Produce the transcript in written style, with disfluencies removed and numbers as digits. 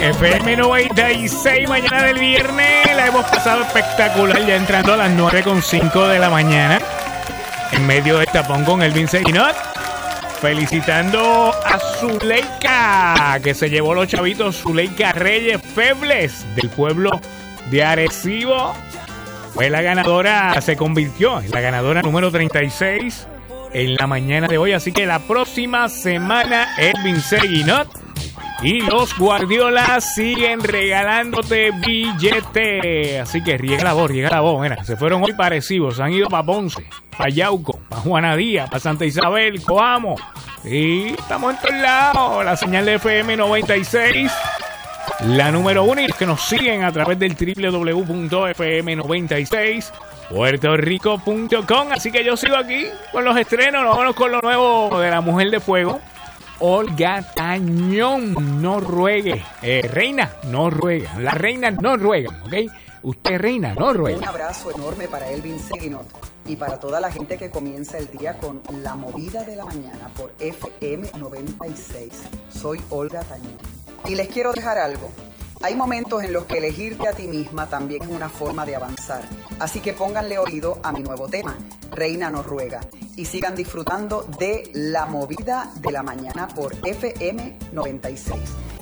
FM 96, mañana del viernes. La hemos pasado espectacular, ya entrando a las 9:05 de la mañana. En medio del tapón con Elvin Seguinot. Felicitando a Zuleika, que se llevó los chavitos. Zuleika Reyes Febles, del pueblo de Arecibo. Fue la ganadora, se convirtió en la ganadora número 36 en la mañana de hoy. Así que la próxima semana, Elvin Seguinot y los Guardiolas siguen regalándote billete. Así que riega la voz. Mira, se fueron hoy parecidos. Se han ido para Ponce, para Yauco, para Juana Díaz, para Santa Isabel, Coamo. Y estamos en todos lados. La señal de FM 96, la número 1. Y los que nos siguen a través del www.fm96puertorico.com. Así que yo sigo aquí con los estrenos. Nos vamos con lo nuevo de la Mujer de Fuego, Olga Tañón. No ruegue, reina, no ruega. Las reinas no ruegan, ¿ok? Usted, reina, no ruega. Un abrazo enorme para Elvin Seguinot y para toda la gente que comienza el día con La Movida de la Mañana por FM 96. Soy Olga Tañón. Y les quiero dejar algo. Hay momentos en los que elegirte a ti misma también es una forma de avanzar. Así que pónganle oído a mi nuevo tema, Reina no ruega. Y sigan disfrutando de La Movida de la Mañana por FM 96.